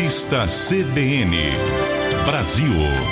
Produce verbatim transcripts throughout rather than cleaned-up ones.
Revista C B N Brasil.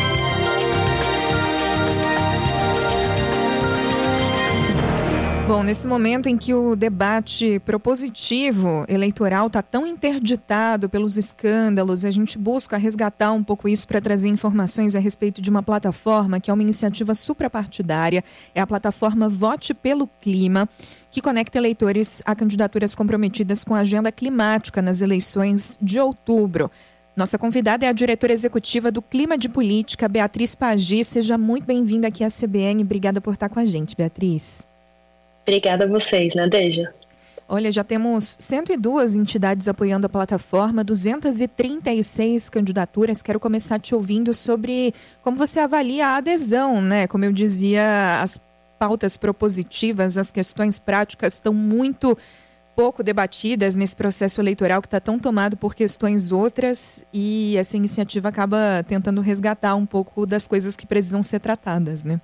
Bom, nesse momento em que o debate propositivo eleitoral está tão interditado pelos escândalos, a gente busca resgatar um pouco isso para trazer informações a respeito de uma plataforma que é uma iniciativa suprapartidária, é a plataforma Vote pelo Clima, que conecta eleitores a candidaturas comprometidas com a agenda climática nas eleições de outubro. Nossa convidada é a diretora executiva do Clima de Política, Beatriz Pagi. Seja muito bem-vinda aqui à C B N. Obrigada por estar com a gente, Beatriz. Obrigada a vocês, Nadeja. Olha, já temos cento e duas entidades apoiando a plataforma, duzentas e trinta e seis candidaturas. Quero começar te ouvindo sobre como você avalia a adesão, né? Como eu dizia, as pautas propositivas, as questões práticas estão muito pouco debatidas nesse processo eleitoral que está tão tomado por questões outras, e essa iniciativa acaba tentando resgatar um pouco das coisas que precisam ser tratadas, né?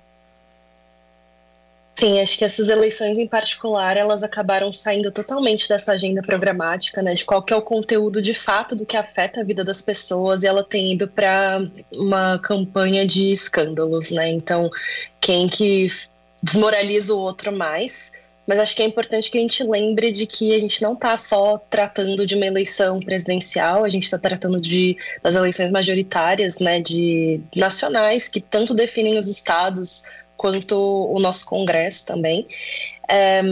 Sim, acho que essas eleições em particular, elas acabaram saindo totalmente dessa agenda programática, né, de qual que é o conteúdo de fato do que afeta a vida das pessoas, e ela tem ido para uma campanha de escândalos, né? Então, quem que desmoraliza o outro mais. Mas acho que é importante que a gente lembre de que a gente não está só tratando de uma eleição presidencial, a gente está tratando de, das eleições majoritárias, né, de nacionais, que tanto definem os estados quanto o nosso Congresso também. É,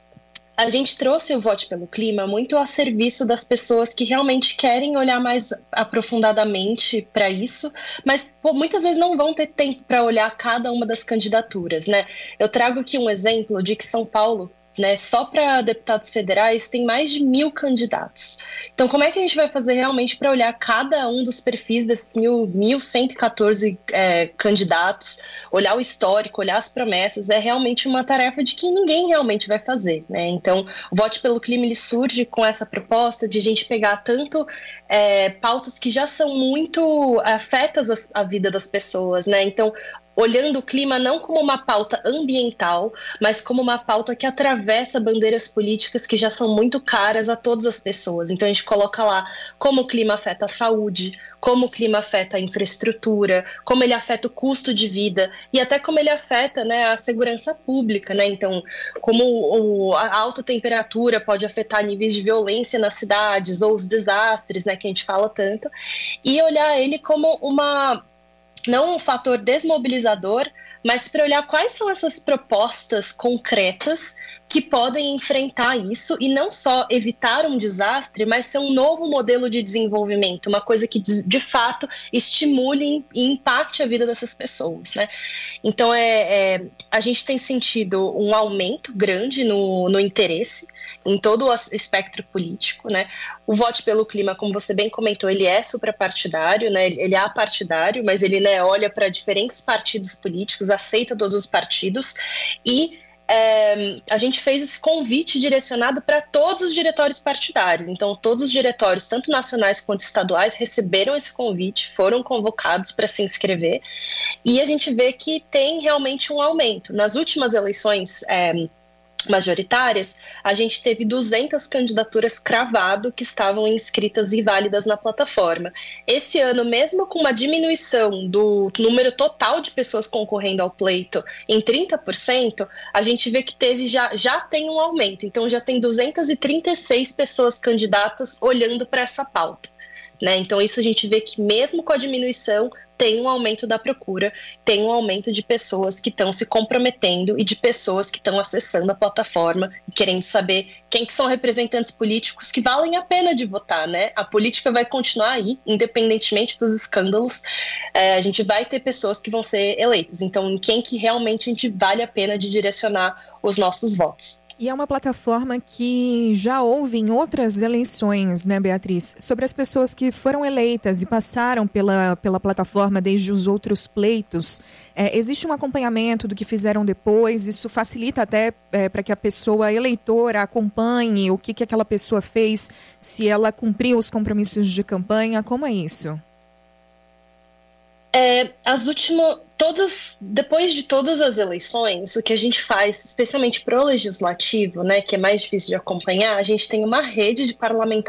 a gente trouxe o Vote pelo Clima muito a serviço das pessoas que realmente querem olhar mais aprofundadamente para isso, mas pô, muitas vezes não vão ter tempo para olhar cada uma das candidaturas, né? Eu trago aqui um exemplo de que São Paulo, né, só para deputados federais tem mais de mil candidatos. Então, como é que a gente vai fazer realmente para olhar cada um dos perfis desses mil cento e quatorze é, candidatos, olhar o histórico, olhar as promessas? É realmente uma tarefa de que ninguém realmente vai fazer, né? Então, o Vote pelo Clima, ele surge com essa proposta de a gente pegar tanto é, pautas que já são muito afetas à vida das pessoas, né? Então, olhando o clima não como uma pauta ambiental, mas como uma pauta que atravessa bandeiras políticas que já são muito caras a todas as pessoas. Então a gente coloca lá como o clima afeta a saúde, como o clima afeta a infraestrutura, como ele afeta o custo de vida e até como ele afeta, né, a segurança pública, né? Então, como o, a alta temperatura pode afetar níveis de violência nas cidades ou os desastres, né, que a gente fala tanto, e olhar ele como uma... não um fator desmobilizador, mas para olhar quais são essas propostas concretas que podem enfrentar isso e não só evitar um desastre, mas ser um novo modelo de desenvolvimento, uma coisa que de fato estimule e impacte a vida dessas pessoas, né? Então é, é, a gente tem sentido um aumento grande no, no interesse em todo o espectro político, né? O Vote pelo Clima, como você bem comentou, ele é suprapartidário, né? Ele é apartidário, mas ele, né, olha para diferentes partidos políticos, aceita todos os partidos e é, a gente fez esse convite direcionado para todos os diretórios partidários. Então, todos os diretórios, tanto nacionais quanto estaduais, receberam esse convite, foram convocados para se inscrever, e a gente vê que tem realmente um aumento. Nas últimas eleições é, majoritárias, a gente teve duzentas candidaturas cravado que estavam inscritas e válidas na plataforma. Esse ano, mesmo com uma diminuição do número total de pessoas concorrendo ao pleito em trinta por cento, a gente vê que teve já, já tem um aumento. Então já tem duzentas e trinta e seis pessoas candidatas olhando para essa pauta, né? Então isso a gente vê que mesmo com a diminuição tem um aumento da procura, tem um aumento de pessoas que estão se comprometendo e de pessoas que estão acessando a plataforma e querendo saber quem que são representantes políticos que valem a pena de votar, né? A política vai continuar aí, independentemente dos escândalos, é, a gente vai ter pessoas que vão ser eleitas. Então, em quem que realmente a gente vale a pena de direcionar os nossos votos. E é uma plataforma que já houve em outras eleições, né, Beatriz? Sobre as pessoas que foram eleitas e passaram pela, pela plataforma desde os outros pleitos. É, existe um acompanhamento do que fizeram depois? Isso facilita até é, para que a pessoa eleitora acompanhe o que, que aquela pessoa fez, se ela cumpriu os compromissos de campanha. Como é isso? É, as últimas, todas, depois de todas as eleições, o que a gente faz, especialmente para o legislativo, né, que é mais difícil de acompanhar, a gente tem uma rede de parlamentares